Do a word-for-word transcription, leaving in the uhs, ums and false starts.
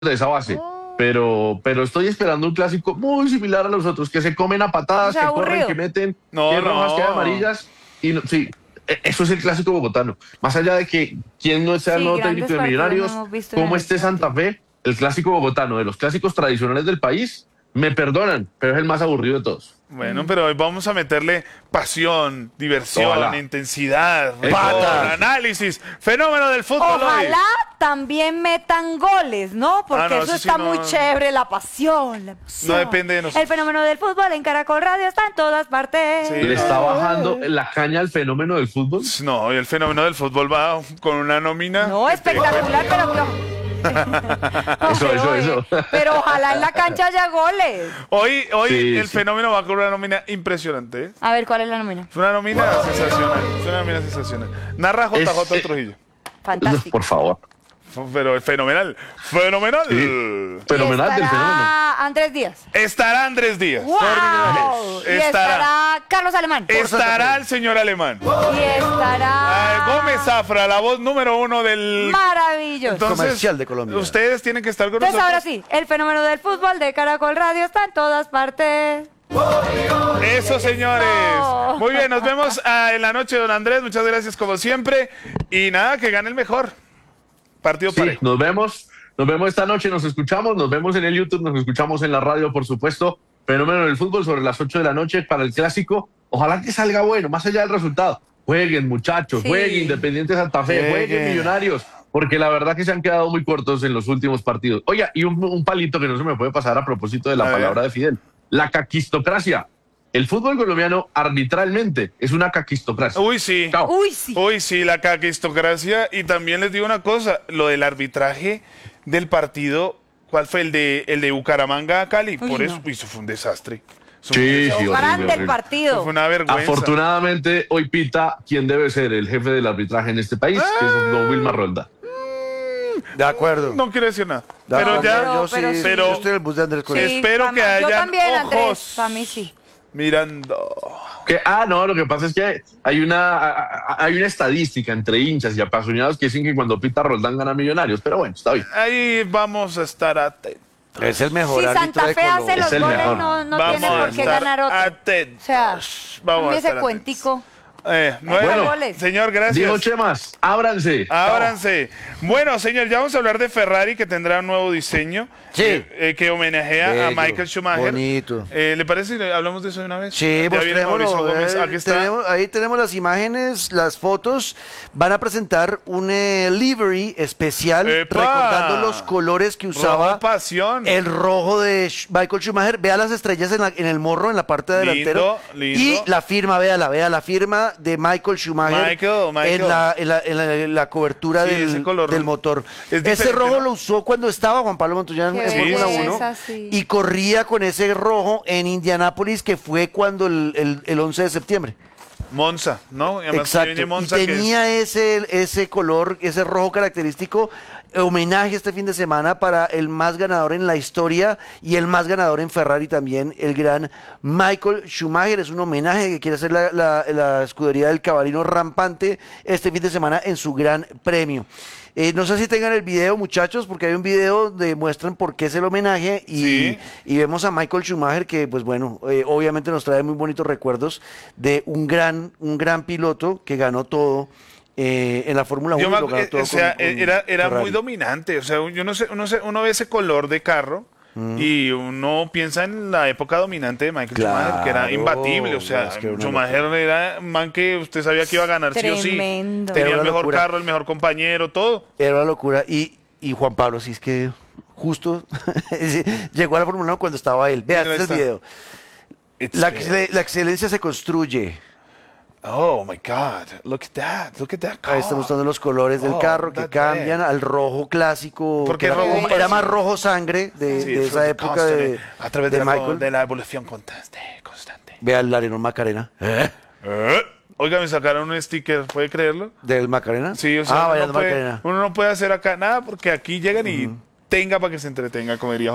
de esa base. Pero, pero estoy esperando un clásico muy similar a los otros, que se comen a patadas, que corren, que meten, no, que rojas, no. que amarillas. Y no, sí, eso es el clásico bogotano. Más allá de que quién no sea el Sí, nuevo técnico de Millonarios, no cómo esté Santa Fe, el clásico bogotano de los clásicos tradicionales del país, me perdonan, pero es el más aburrido de todos. Bueno, pero hoy vamos a meterle pasión, diversión, Ojalá. intensidad, rigor, Pata. análisis, fenómeno del fútbol Ojalá hoy. también metan goles, ¿no? Porque Ah, no, eso eso sí está no. muy chévere, la pasión, la emoción. No depende de nosotros. El fenómeno del fútbol en Caracol Radio está en todas partes. Sí. Le está bajando la caña al fenómeno del fútbol. No, y el fenómeno del fútbol va con una nómina. No, espectacular, pero... no. No, Eso, pero, eso, eh, eso. pero ojalá en la cancha haya goles. Hoy, hoy Sí, el sí. fenómeno va con una nómina impresionante. ¿eh? A ver, ¿cuál es la nómina? Fue una nómina sensacional. Fue una nómina sensacional. Narra J J Es- Trujillo. Fantástico. Por favor. Pero fenomenal. Fenomenal. Sí. Fenomenal Y del estará fenómeno. Andrés Díaz. Estará Andrés Díaz. ¡Wow! Y Estará. estará Carlos Alemán. Estará el señor alemán. Y estará... Ah, Gómez Zafra, la voz número uno del... Maravilloso. Entonces, Comercial de Colombia. Ustedes tienen que estar con Entonces nosotros. ahora sí, el fenómeno del fútbol de Caracol Radio está en todas partes. Eso, señores. No. Muy bien, nos vemos ah, en la noche, don Andrés. Muchas gracias como siempre. Y nada, que gane el mejor. Partido Sí, parejo. nos vemos, nos vemos esta noche, nos escuchamos, nos vemos en el YouTube, nos escuchamos en la radio, por supuesto. Fenómeno del fútbol sobre las ocho de la noche para el clásico. Ojalá que salga bueno, más allá del resultado. Jueguen, muchachos, Sí. jueguen Independiente Santa Fe, Jueguen. jueguen Millonarios, porque la verdad que se han quedado muy cortos en los últimos partidos. Oiga, y un, un palito que no se me puede pasar a propósito de la A ver. palabra de Fidel. La caquistocracia. El fútbol colombiano arbitralmente es una caquistocracia. Uy, sí. Chao. Uy, sí. Uy, sí, la caquistocracia. Y también les digo una cosa, lo del arbitraje del partido, ¿cuál fue? El de, el de Bucaramanga a Cali. Uy, Por no. eso, uy, eso fue un desastre. Eso Sí, fue un sí, desastre. Grande horrible, el horrible. Eso partido. fue una vergüenza. Afortunadamente, hoy pita quien debe ser el jefe del arbitraje en este país, que es don Wilmar Rolda. De acuerdo. No quiero decir nada. De Pero acuerdo, ya, Pero- yo sí, pero sí. Pero- yo estoy en el bus de Andrés con Sí. él. espero pa' que mí- Yo hayan también, Andrés. ojos. Para mí sí. mirando. Que, ah, no, lo que pasa es que hay una, a- a- hay una estadística entre hinchas y apasionados que dicen que cuando pita Roldán gana Millonarios, pero bueno, está bien. Ahí vamos a estar atentos. Es el mejor Si árbitro Santa de Fe hace Colombia. los Es el goles, mejor. no, no Vamos tiene a por qué estar ganar otro. atentos. O sea, Vamos a mí a ese estar cuentico. Eh, nueve. Bueno. goles. Señor, gracias. Diego Chemas, ábranse. Ábranse. Bueno, señor, ya vamos a hablar de Ferrari, que tendrá un nuevo diseño. Sí. eh, eh, que homenajea Bello, a Michael Schumacher. bonito. Eh, ¿Le parece si hablamos de eso de una vez? Sí, Ya pues viene Mauricio tenemos, Gómez. eh, Aquí está. tenemos- ahí tenemos las imágenes, las fotos. Van a presentar un eh, livery especial ¡Epa! recordando los colores que usaba Rojo pasión. el rojo de Sch- Michael Schumacher. Vea las estrellas en, la- en el morro, en la parte delantera. Lindo, lindo. Y la firma, véala, vea la firma de Michael Schumacher Michael, Michael. En, la, en, la, en la- en la cobertura Sí, ese del, color del motor. es Ese diferente, rojo ¿no? lo usó cuando estaba Juan Pablo Montoya en Qué en Fórmula belleza, uno sí. y corría con ese rojo en Indianápolis, que fue cuando el, el, el once de septiembre. Monza, ¿no? Y además Exacto. viene Y Monza, que es- tenía ese, ese color, ese rojo característico. Homenaje este fin de semana para el más ganador en la historia y el más ganador en Ferrari también, el gran Michael Schumacher. Es un homenaje que quiere hacer la, la- la escudería del cabalino rampante este fin de semana en su gran premio. Eh, no sé si tengan el video, muchachos, porque hay un video donde muestran por qué es el homenaje y, Sí. y vemos a Michael Schumacher que, pues bueno, eh, obviamente nos trae muy bonitos recuerdos de un gran, un gran piloto que ganó todo eh, en la Fórmula Yo uno. me lo acu- ganó eh, todo o sea, con- con era, era Ferrari. muy dominante. O sea, yo no sé, uno, se- uno ve ese color de carro y uno piensa en la época dominante de Michael Schumacher, que era Claro, imbatible. O sea, es que era una Schumacher era un man que usted sabía que iba a ganar sí o sí. Tremendo. Tenía Era el una mejor locura. carro, el mejor compañero, todo. Era una locura. Y, y Juan Pablo, sí es que justo llegó a la Fórmula uno cuando estaba él. Vea, Mira, este es el ahí está. video. It's La, good. excel- la excelencia se construye. Oh my God, look at that, look at that car. Ahí está mostrando los colores del Oh, carro que that cambian bad. al rojo clásico. ¿Por qué que era, rojo como- más? era más rojo sangre de, Sí, de esa fue época de, constante, a través de, de la, Michael. de la evolución constante, constante. Vea el Arenón Macarena. Eh, Oiga, me sacaron un sticker, ¿puede creerlo? ¿Del Macarena? Sí, o sea, ah, uno, vaya, no puede, Macarena. uno no puede hacer acá nada porque aquí llegan y tenga para que se entretenga, como diría